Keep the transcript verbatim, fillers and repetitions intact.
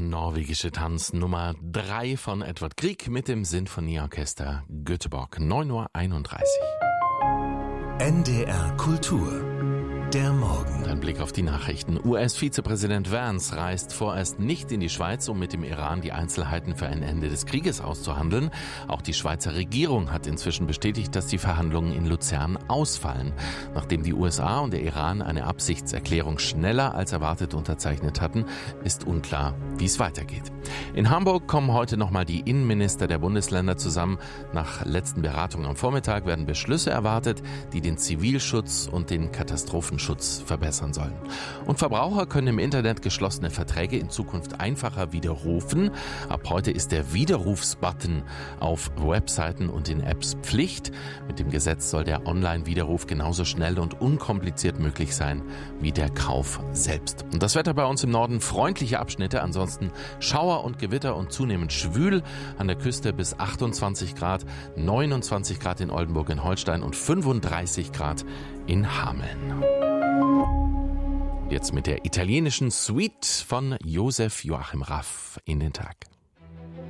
norwegische Tanz Nummer drei von Edvard Grieg mit dem Sinfonieorchester Göteborg. neun Uhr einunddreißig. N D R Kultur. Der Morgen. Ein Blick auf die Nachrichten. U S-Vizepräsident Vance reist vorerst nicht in die Schweiz, um mit dem Iran die Einzelheiten für ein Ende des Krieges auszuhandeln. Auch die Schweizer Regierung hat inzwischen bestätigt, dass die Verhandlungen in Luzern ausfallen. Nachdem die U S A und der Iran eine Absichtserklärung schneller als erwartet unterzeichnet hatten, ist unklar, wie es weitergeht. In Hamburg kommen heute nochmal die Innenminister der Bundesländer zusammen. Nach letzten Beratungen am Vormittag werden Beschlüsse erwartet, die den Zivilschutz und den Katastrophenschutz verbessern sollen. Und Verbraucher können im Internet geschlossene Verträge in Zukunft einfacher widerrufen. Ab heute ist der Widerrufsbutton auf Webseiten und in Apps Pflicht. Mit dem Gesetz soll der Online-Widerruf genauso schnell und unkompliziert möglich sein wie der Kauf selbst. Und das Wetter bei uns im Norden: freundliche Abschnitte, ansonsten Schauer und Gewitter und zunehmend schwül. An der Küste bis achtundzwanzig Grad, neunundzwanzig Grad in Oldenburg in Holstein und fünfunddreißig Grad in Hameln. Jetzt mit der italienischen Suite von Josef Joachim Raff in den Tag.